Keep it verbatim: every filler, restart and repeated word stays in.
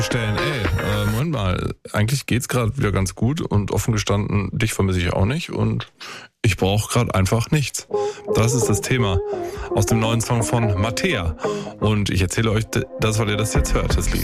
stellen, ey, äh, Moment mal, eigentlich geht's gerade wieder ganz gut und offen gestanden, dich vermisse ich auch nicht und ich brauche gerade einfach nichts. Das ist das Thema aus dem neuen Song von Mattea und ich erzähle euch das, weil ihr das jetzt hört, das Lied.